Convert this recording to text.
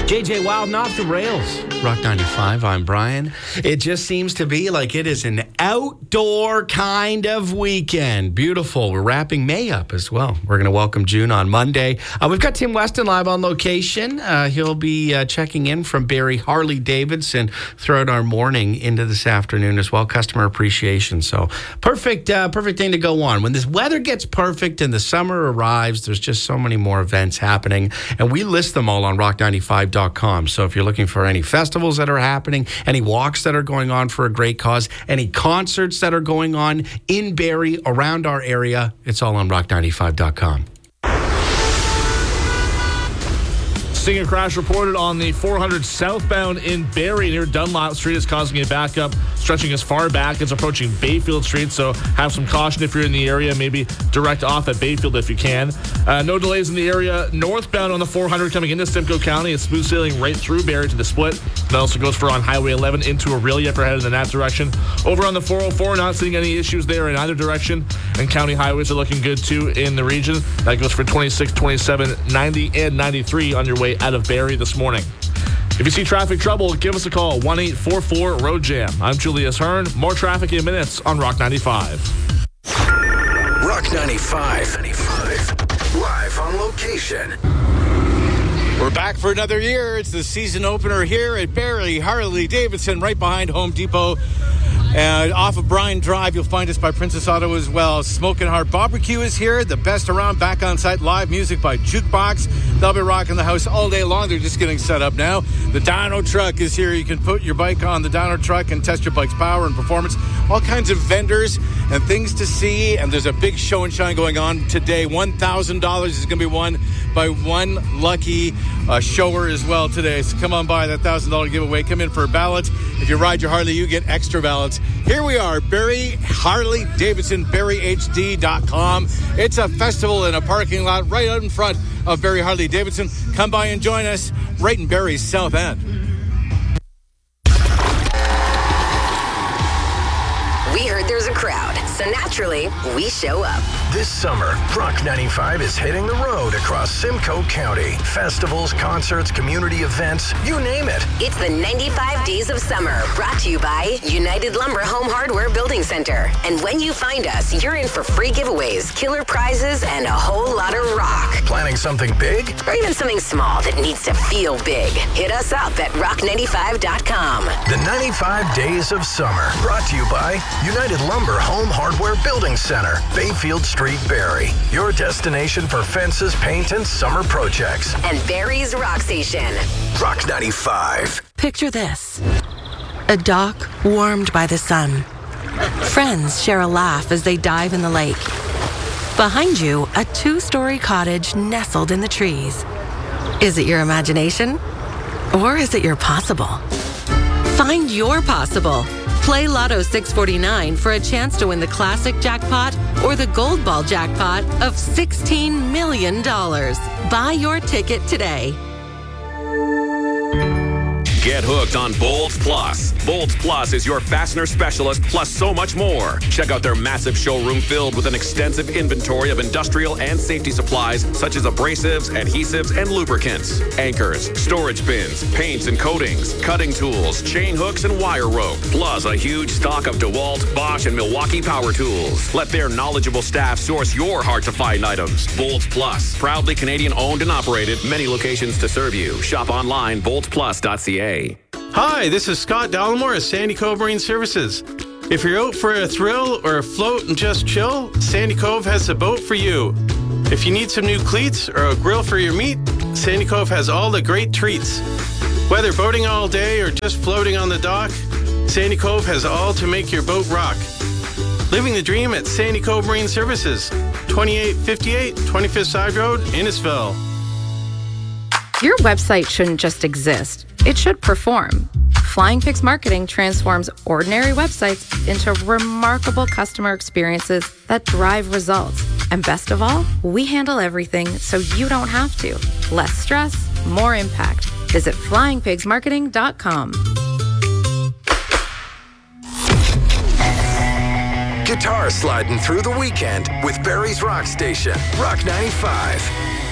JJ Wilden off the rails. Rock 95, I'm Brian. It just seems to be like it is an outdoor kind of weekend. Beautiful. We're wrapping May up as well. We're going to welcome June on Monday. We've got Tim Weston live on location. He'll be checking in from Barrie Harley-Davidson throughout our morning into this afternoon as well. Customer appreciation. So perfect thing to go on. When this weather gets perfect and the summer arrives, there's just so many more events happening. And we list them all on rock95.com. So if you're looking for any festivals that are happening, any walks that are going on for a great cause, any concerts that are going on in Barrie, around our area, it's all on rock95.com. Seeing a crash reported on the 400 southbound in Barrie near Dunlop Street is causing a backup stretching as far back as approaching Bayfield Street. So have some caution if you're in the area. Maybe direct off at Bayfield if you can. No delays in the area northbound on the 400 coming into Simcoe County. It's smooth sailing right through Barrie to the split. That also goes for on Highway 11 into Aurelia if you're headed in that direction. Over on the 404, not seeing any issues there in either direction. And county highways are looking good too in the region. That goes for 26, 27, 90, and 93 on your way out of Barrie this morning. If you see traffic trouble, give us a call, 1-844-ROAD-JAM. I'm Julius Hearn. More traffic in minutes on Rock 95. Rock 95. Live on location. We're back for another year. It's the season opener here at Barrie Harley-Davidson, right behind Home Depot. And off of Bryan Drive, you'll find us by Princess Auto as well. Smoking Heart Barbecue is here. The best around, back on site. Live music by Jukebox. They'll be rocking the house all day long. They're just getting set up now. The Dyno Truck is here. You can put your bike on the Dyno Truck and test your bike's power and performance. All kinds of vendors and things to see. And there's a big show and shine going on today. $1,000 is going to be won by one lucky shower as well today. So come on by that $1,000 giveaway. Come in for a ballot. If you ride your Harley, you get extra ballots. Here we are, Barrie Harley-Davidson, BarrieHD.com. It's a festival in a parking lot right out in front of Barrie Harley-Davidson. Come by and join us right in Barrie's South End. We heard there's a crowd, so naturally, we show up. This summer, Rock 95 is hitting the road across Simcoe County. Festivals, concerts, community events, you name it. It's the 95 Days of Summer, brought to you by United Lumber Home Hardware Building Center. And when you find us, you're in for free giveaways, killer prizes, and a whole lot of rock. Planning something big? Or even something small that needs to feel big. Hit us up at rock95.com. The 95 Days of Summer, brought to you by United Lumber Home Hardware Building Center, Bayfield Street, Barrie. Your destination for fences, paint, and summer projects. And Barrie's Rock Station. Rock 95. Picture this. A dock warmed by the sun. Friends share a laugh as they dive in the lake. Behind you, a 2-story cottage nestled in the trees. Is it your imagination? Or is it your possible? Find your possible. Play Lotto 649 for a chance to win the classic jackpot or the gold ball jackpot of $16 million. Buy your ticket today. Get hooked on Bolts Plus. Bolts Plus is your fastener specialist, plus so much more. Check out their massive showroom filled with an extensive inventory of industrial and safety supplies, such as abrasives, adhesives, and lubricants, anchors, storage bins, paints and coatings, cutting tools, chain hooks, and wire rope, plus a huge stock of DeWalt, Bosch, and Milwaukee power tools. Let their knowledgeable staff source your hard-to-find items. Bolts Plus, proudly Canadian-owned and operated, many locations to serve you. Shop online, boltsplus.ca. Hi, this is Scott Dallimore of Sandy Cove Marine Services. If you're out for a thrill or a float and just chill, Sandy Cove has the boat for you. If you need some new cleats or a grill for your meat, Sandy Cove has all the great treats. Whether boating all day or just floating on the dock, Sandy Cove has all to make your boat rock. Living the dream at Sandy Cove Marine Services, 2858 25th Side Road, Innisfil. Your website shouldn't just exist. It should perform. Flying Pigs Marketing transforms ordinary websites into remarkable customer experiences that drive results. And best of all, we handle everything so you don't have to. Less stress, more impact. Visit flyingpigsmarketing.com. Guitar sliding through the weekend with Barrie's Rock Station, Rock 95.